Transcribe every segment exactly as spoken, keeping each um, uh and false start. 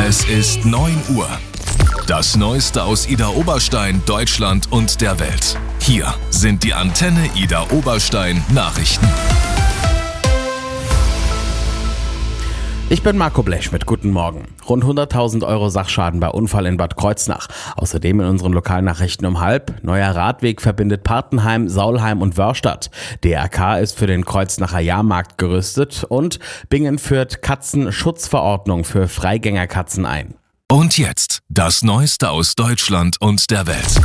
Es ist neun Uhr. Das Neueste aus Idar Oberstein, Deutschland und der Welt. Hier sind die Antenne Idar Oberstein Nachrichten. Ich bin Marco Blechschmidt, guten Morgen. Rund hunderttausend Euro Sachschaden bei Unfall in Bad Kreuznach. Außerdem in unseren Lokalnachrichten um halb. Neuer Radweg verbindet Partenheim, Saulheim und Wörstadt. D R K ist für den Kreuznacher Jahrmarkt gerüstet. Und Bingen führt Katzenschutzverordnung für Freigängerkatzen ein. Und jetzt das Neueste aus Deutschland und der Welt.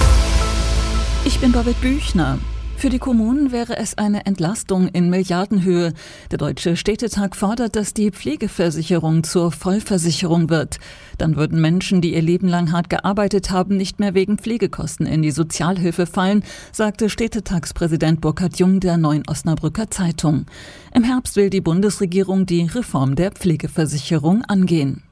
Ich bin Babette Büchner. Für die Kommunen wäre es eine Entlastung in Milliardenhöhe. Der Deutsche Städtetag fordert, dass die Pflegeversicherung zur Vollversicherung wird. Dann würden Menschen, die ihr Leben lang hart gearbeitet haben, nicht mehr wegen Pflegekosten in die Sozialhilfe fallen, sagte Städtetagspräsident Burkhard Jung der Neuen Osnabrücker Zeitung. Im Herbst will die Bundesregierung die Reform der Pflegeversicherung angehen.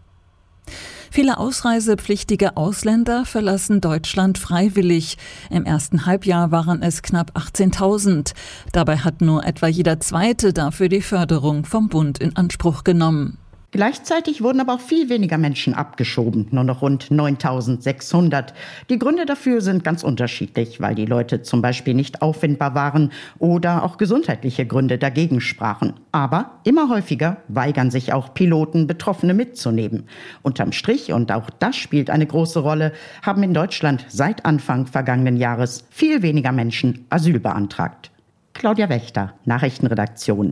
Viele ausreisepflichtige Ausländer verlassen Deutschland freiwillig. Im ersten Halbjahr waren es knapp achtzehntausend. Dabei hat nur etwa jeder Zweite dafür die Förderung vom Bund in Anspruch genommen. Gleichzeitig wurden aber auch viel weniger Menschen abgeschoben, nur noch rund neuntausendsechshundert. Die Gründe dafür sind ganz unterschiedlich, weil die Leute zum Beispiel nicht auffindbar waren oder auch gesundheitliche Gründe dagegen sprachen. Aber immer häufiger weigern sich auch Piloten, Betroffene mitzunehmen. Unterm Strich, und auch das spielt eine große Rolle, haben in Deutschland seit Anfang vergangenen Jahres viel weniger Menschen Asyl beantragt. Claudia Wächter, Nachrichtenredaktion.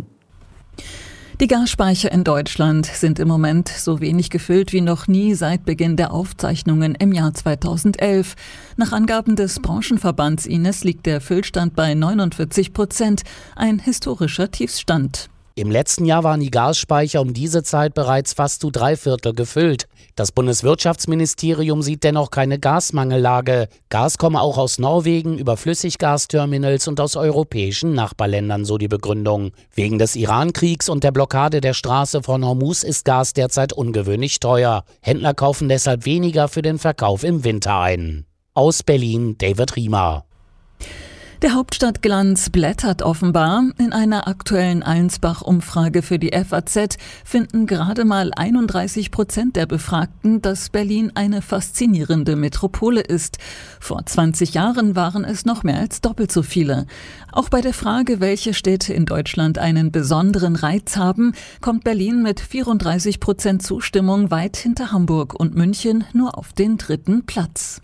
Die Gasspeicher in Deutschland sind im Moment so wenig gefüllt wie noch nie seit Beginn der Aufzeichnungen im Jahr zweitausendelf. Nach Angaben des Branchenverbands I N E S liegt der Füllstand bei neunundvierzig Prozent, ein historischer Tiefstand. Im letzten Jahr waren die Gasspeicher um diese Zeit bereits fast zu drei Viertel gefüllt. Das Bundeswirtschaftsministerium sieht dennoch keine Gasmangellage. Gas komme auch aus Norwegen über Flüssiggasterminals und aus europäischen Nachbarländern, so die Begründung. Wegen des Iran-Kriegs und der Blockade der Straße von Hormuz ist Gas derzeit ungewöhnlich teuer. Händler kaufen deshalb weniger für den Verkauf im Winter ein. Aus Berlin, David Riemer. Der Hauptstadtglanz blättert offenbar. In einer aktuellen Allensbach-Umfrage für die F A Z finden gerade mal einunddreißig Prozent der Befragten, dass Berlin eine faszinierende Metropole ist. Vor zwanzig Jahren waren es noch mehr als doppelt so viele. Auch bei der Frage, welche Städte in Deutschland einen besonderen Reiz haben, kommt Berlin mit vierunddreißig Prozent Zustimmung weit hinter Hamburg und München nur auf den dritten Platz.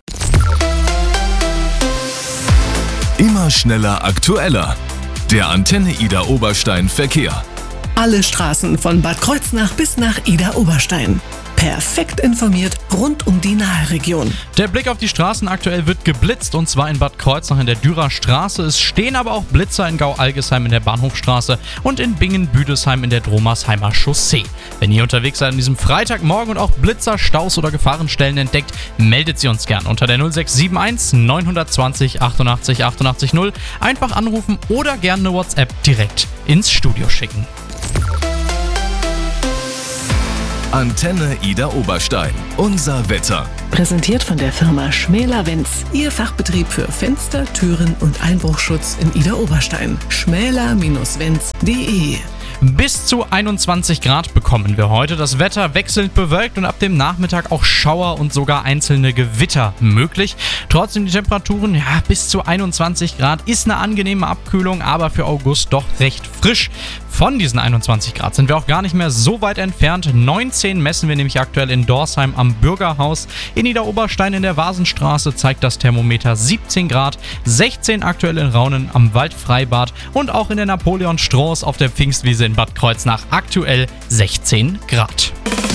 Immer schneller, aktueller. Der Antenne Idar Oberstein Verkehr. Alle Straßen von Bad Kreuznach bis nach Idar Oberstein. Perfekt informiert rund um die Nahe-Region. Der Blick auf die Straßen: aktuell wird geblitzt, und zwar in Bad Kreuznach in der Dürer Straße. Es stehen aber auch Blitzer in Gau-Algesheim in der Bahnhofstraße und in Bingen-Büdesheim in der Dromersheimer Chaussee. Wenn ihr unterwegs seid an diesem Freitagmorgen und auch Blitzer, Staus oder Gefahrenstellen entdeckt, meldet sie uns gern unter der null sechs sieben eins neun zwei null achtundachtzig achtundachtzig null. Einfach anrufen oder gerne eine WhatsApp direkt ins Studio schicken. Antenne Idar Oberstein. Unser Wetter. Präsentiert von der Firma Schmäler-Wenz. Ihr Fachbetrieb für Fenster, Türen und Einbruchschutz in Idar Oberstein. schmäler Bindestrich wenz punkt de. Bis zu einundzwanzig Grad bekommen wir heute. Das Wetter wechselnd bewölkt und ab dem Nachmittag auch Schauer und sogar einzelne Gewitter möglich. Trotzdem die Temperaturen, ja, bis zu einundzwanzig Grad ist eine angenehme Abkühlung, aber für August doch recht frisch. Von diesen einundzwanzig Grad sind wir auch gar nicht mehr so weit entfernt. neunzehn messen wir nämlich aktuell in Dorsheim am Bürgerhaus. In Idar Oberstein in der Vasenstraße zeigt das Thermometer siebzehn Grad. sechzehn aktuell in Raunen am Waldfreibad und auch in der Napoleon-Stroß auf der Pfingstwiese in Bad Kreuznach aktuell sechzehn Grad.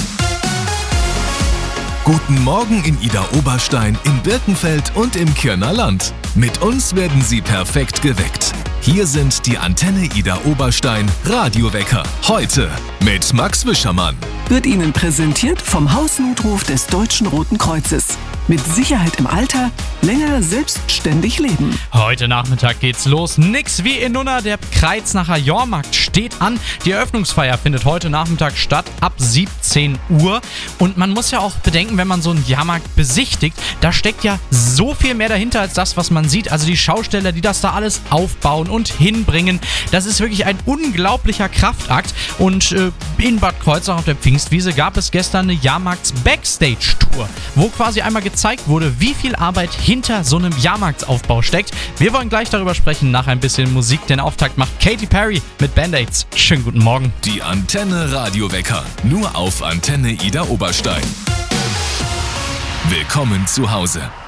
Guten Morgen in Idar Oberstein, in Birkenfeld und im Kirner Land. Mit uns werden Sie perfekt geweckt. Hier sind die Antenne Idar Oberstein Radiowecker. Heute mit Max Wischermann. Wird Ihnen präsentiert vom Hausnotruf des Deutschen Roten Kreuzes. Mit Sicherheit im Alter, länger selbstständig leben. Heute Nachmittag geht's los. Nix wie in Nunna, der Kreuznacher Jahrmarkt steht an. Die Eröffnungsfeier findet heute Nachmittag statt ab siebzehn Uhr. Und man muss ja auch bedenken, wenn man so einen Jahrmarkt besichtigt, da steckt ja so viel mehr dahinter als das, was man sieht. Also die Schausteller, die das da alles aufbauen und hinbringen, das ist wirklich ein unglaublicher Kraftakt. Und äh, in Bad Kreuznach auf der Pfingstwiese gab es gestern eine Jahrmarkts-Backstage-Tour, wo quasi einmal gezeigt wurde, wie viel Arbeit hinter so einem Jahrmarktsaufbau steckt. Wir wollen gleich darüber sprechen nach ein bisschen Musik. Den Auftakt macht Katy Perry mit Band-Aids. Schönen guten Morgen. Die Antenne Radiowecker. Nur auf Antenne Ida Oberstein. Willkommen zu Hause.